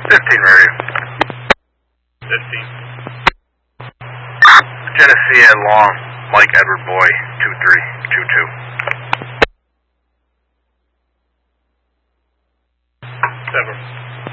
15 radio. 15. Genesee at Long, Mike Edward Boy, 2322. 7.